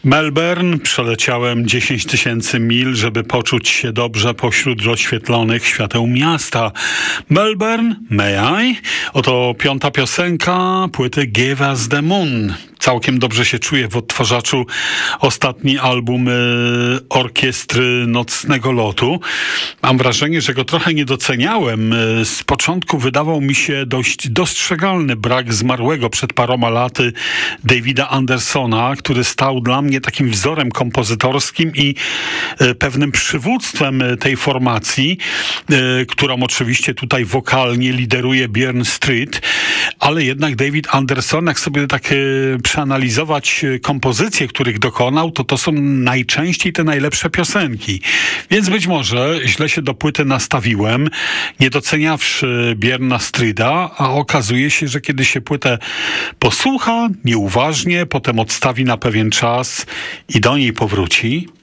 Melbourne. Przeleciałem 10 000 mil, żeby poczuć się dobrze pośród rozświetlonych świateł miasta. Melbourne, May I? Oto piąta piosenka płyty Give Us the Moon. Całkiem dobrze się czuję w odtwarzaczu. Ostatni album orkiestry Nocnego Lotu. Mam wrażenie, że go trochę nie doceniałem. Z początku wydawał mi się dość dostrzegalny brak zmarłego przed paroma laty Davida Andersona, który stał dla mnie takim wzorem kompozytorskim i pewnym przywództwem tej formacji, którą oczywiście tutaj wokalnie lideruje Björn Street, ale jednak David Anderson, jak sobie tak przeanalizować kompozycje, których dokonał, to są najczęściej te najlepsze piosenki. Więc być może źle się do płyty nastawiłem, nie doceniawszy Björna Streeta, a okazuje się, że kiedy się płytę posłucha nieuważnie, potem odstawi na pewien czas i do niej powróci,